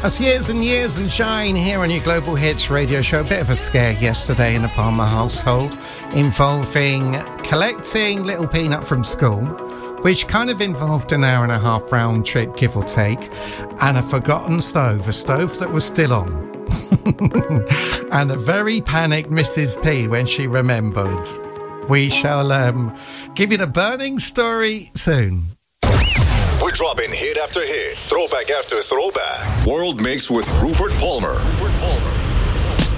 That's Years and Years and Shine here on your Global Hits radio show. A bit of a scare yesterday in the Palmer household involving collecting Little Peanut from school, which kind of involved an hour and a half round trip, give or take, and a forgotten stove, a stove that was still on. And a very panicked Mrs. P when she remembered. We shall give you the burning story soon. We're dropping hit after hit, throwback after throwback. World Mix with Rupert Palmer.